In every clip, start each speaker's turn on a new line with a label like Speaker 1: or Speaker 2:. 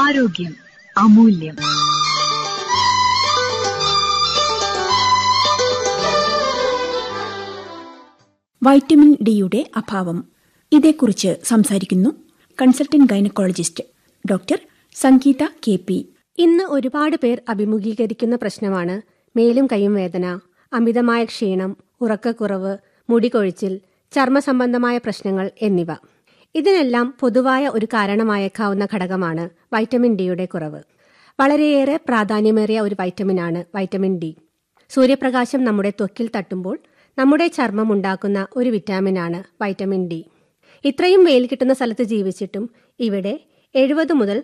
Speaker 1: ആരോഗ്യം അമൂല്യം.
Speaker 2: വൈറ്റമിൻ ഡിയുടെ അഭാവം, ഇതേക്കുറിച്ച് സംസാരിക്കുന്നു കൺസൾട്ടന്റ് ഗൈനക്കോളജിസ്റ്റ് ഡോക്ടർ സംഗീത KP.
Speaker 3: ഇന്ന് ഒരുപാട് പേർ അഭിമുഖീകരിക്കുന്ന പ്രശ്നമാണ് മേലും കൈയും വേദന, അമിതമായ ക്ഷീണം, ഉറക്കക്കുറവ്, മുടികൊഴിച്ചിൽ, ചർമ്മ സംബന്ധമായ പ്രശ്നങ്ങൾ എന്നിവ. ഇതിനെല്ലാം പൊതുവായ ഒരു കാരണമായേക്കാവുന്ന ഘടകമാണ് വൈറ്റമിൻ ഡിയുടെ കുറവ്. വളരെയേറെ പ്രാധാന്യമേറിയ ഒരു വൈറ്റമിനാണ് വൈറ്റമിൻ ഡി. സൂര്യപ്രകാശം നമ്മുടെ ത്വക്കിൽ തട്ടുമ്പോൾ നമ്മുടെ ചർമ്മം ഉണ്ടാക്കുന്ന ഒരു വിറ്റാമിനാണ് വൈറ്റമിൻ ഡി. ഇത്രയും വെയിൽ കിട്ടുന്ന സ്ഥലത്ത് ജീവിച്ചിട്ടും ഇവിടെ 70 മുതൽ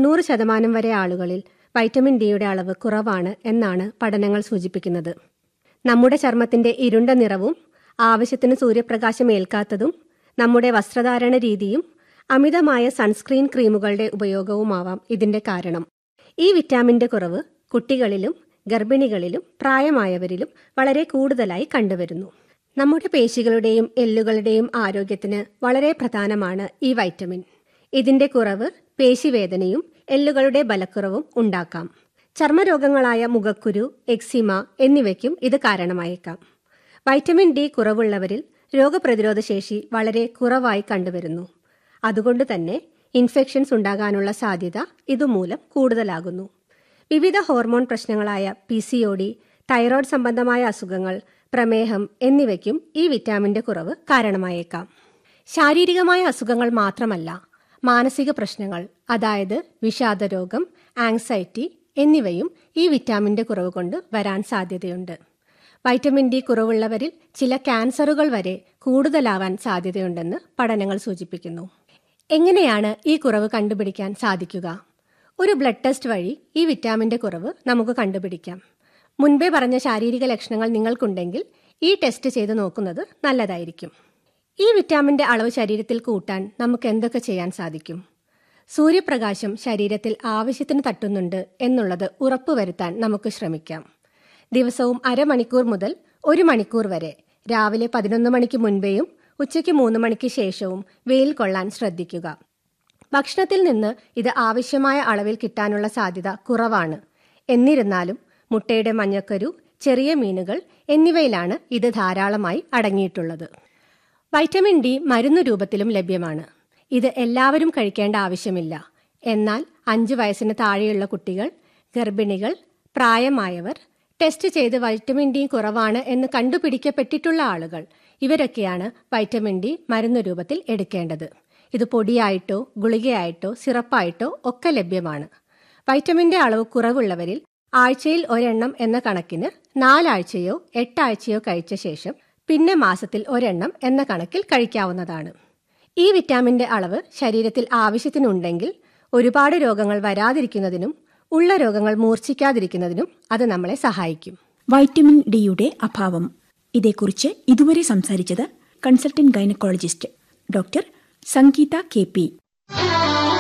Speaker 3: 90% വരെ ആളുകളിൽ വൈറ്റമിൻ ഡിയുടെ അളവ് കുറവാണ് എന്നാണ് പഠനങ്ങൾ സൂചിപ്പിക്കുന്നത്. നമ്മുടെ ചർമ്മത്തിന്റെ ഇരുണ്ട നിറവും ആവശ്യത്തിന് സൂര്യപ്രകാശം ഏൽക്കാത്തതും നമ്മുടെ വസ്ത്രധാരണ രീതിയും അമിതമായ സൺസ്ക്രീൻ ക്രീമുകളുടെ ഉപയോഗവുമാവാം ഇതിന്റെ കാരണം. ഈ വിറ്റാമിന്റെ കുറവ് കുട്ടികളിലും ഗർഭിണികളിലും പ്രായമായവരിലും വളരെ കൂടുതലായി കണ്ടുവരുന്നു. നമ്മുടെ പേശികളുടെയും എല്ലുകളുടെയും ആരോഗ്യത്തിന് വളരെ പ്രധാനമാണ് ഈ വൈറ്റമിൻ. ഇതിന്റെ കുറവ് പേശിവേദനയും എല്ലുകളുടെ ബലക്കുറവും ഉണ്ടാക്കാം. ചർമ്മരോഗങ്ങളായ മുഖക്കുരു, എക്സിമ എന്നിവയ്ക്കും ഇത് കാരണമായേക്കാം. വൈറ്റമിൻ ഡി കുറവുള്ളവരിൽ രോഗപ്രതിരോധ ശേഷി വളരെ കുറവായി കണ്ടുവരുന്നു. അതുകൊണ്ട് തന്നെ ഇൻഫെക്ഷൻസ് ഉണ്ടാകാനുള്ള സാധ്യത ഇതുമൂലം കൂടുതലാകുന്നു. വിവിധ ഹോർമോൺ പ്രശ്നങ്ങളായ PCOD, തൈറോയ്ഡ് സംബന്ധമായ അസുഖങ്ങൾ, പ്രമേഹം എന്നിവയ്ക്കും ഈ വിറ്റാമിന്റെ കുറവ് കാരണമായേക്കാം. ശാരീരികമായ അസുഖങ്ങൾ മാത്രമല്ല, മാനസിക പ്രശ്നങ്ങൾ, അതായത് വിഷാദരോഗം, ആങ്സൈറ്റി എന്നിവയും ഈ വിറ്റാമിന്റെ കുറവ് കൊണ്ട് വരാൻ സാധ്യതയുണ്ട്. വൈറ്റമിൻ ഡി കുറവുള്ളവരിൽ ചില ക്യാൻസറുകൾ വരെ കൂടുതലാവാൻ സാധ്യതയുണ്ടെന്ന് പഠനങ്ങൾ സൂചിപ്പിക്കുന്നു. എങ്ങനെയാണ് ഈ കുറവ് കണ്ടുപിടിക്കാൻ സാധിക്കുക? ഒരു ബ്ലഡ് ടെസ്റ്റ് വഴി ഈ വിറ്റാമിന്റെ കുറവ് നമുക്ക് കണ്ടുപിടിക്കാം. മുൻപേ പറഞ്ഞ ശാരീരിക ലക്ഷണങ്ങൾ നിങ്ങൾക്കുണ്ടെങ്കിൽ ഈ ടെസ്റ്റ് ചെയ്ത് നോക്കുന്നത് നല്ലതായിരിക്കും. ഈ വിറ്റാമിന്റെ അളവ് ശരീരത്തിൽ കൂട്ടാൻ നമുക്ക് എന്തൊക്കെ ചെയ്യാൻ സാധിക്കും? സൂര്യപ്രകാശം ശരീരത്തിൽ ആവശ്യത്തിന് തട്ടുന്നുണ്ട് എന്നുള്ളത് ഉറപ്പുവരുത്താൻ നമുക്ക് ശ്രമിക്കാം. ദിവസവും അരമണിക്കൂർ മുതൽ 1 മണിക്കൂർ വരെ രാവിലെ 11 മണിക്ക് മുൻപേയും ഉച്ചയ്ക്ക് 3 മണിക്ക് ശേഷവും വെയിൽ കൊള്ളാൻ ശ്രദ്ധിക്കുക. ഭക്ഷണത്തിൽ നിന്ന് ഇത് ആവശ്യമായ അളവിൽ കിട്ടാനുള്ള സാധ്യത കുറവാണ്. എന്നിരുന്നാലും മുട്ടയുടെ മഞ്ഞക്കരു, ചെറിയ മീനുകൾ എന്നിവയിലാണ് ഇത് ധാരാളമായി അടങ്ങിയിട്ടുള്ളത്. വൈറ്റമിൻ ഡി മരുന്ന് രൂപത്തിലും ലഭ്യമാണ്. ഇത് എല്ലാവരും കഴിക്കേണ്ട ആവശ്യമില്ല. എന്നാൽ 5 വയസ്സിന് താഴെയുള്ള കുട്ടികൾ, ഗർഭിണികൾ, പ്രായമായവർ, ടെസ്റ്റ് ചെയ്ത് വൈറ്റമിൻ ഡി കുറവാണ് എന്ന് കണ്ടുപിടിക്കപ്പെട്ടിട്ടുള്ള ആളുകൾ, ഇവരൊക്കെയാണ് വൈറ്റമിൻ ഡി മരുന്ന് രൂപത്തിൽ എടുക്കേണ്ടത്. ഇത് പൊടിയായിട്ടോ ഗുളികയായിട്ടോ സിറപ്പായിട്ടോ ഒക്കെ ലഭ്യമാണ്. വൈറ്റമിന്റെ അളവ് കുറവുള്ളവരിൽ ആഴ്ചയിൽ 1 എണ്ണം എന്ന കണക്കിന് 4 ആഴ്ചയോ 8 ആഴ്ചയോ കഴിച്ച ശേഷം പിന്നെ മാസത്തിൽ 1 എണ്ണം എന്ന കണക്കിൽ കഴിക്കാവുന്നതാണ്. ഈ വിറ്റാമിന്റെ അളവ് ശരീരത്തിൽ ആവശ്യത്തിനുണ്ടെങ്കിൽ ഒരുപാട് രോഗങ്ങൾ വരാതിരിക്കുന്നതിനും ഉള്ള രോഗങ്ങൾ മൂർച്ഛിക്കാതിരിക്കുന്നതിനും അത് നമ്മളെ സഹായിക്കും.
Speaker 2: വൈറ്റമിൻ ഡിയുടെ അഭാവം, ഇതേക്കുറിച്ച് ഇതുവരെ സംസാരിച്ചത് കൺസൾട്ടന്റ് ഗൈനക്കോളജിസ്റ്റ് ഡോക്ടർ സംഗീത KP.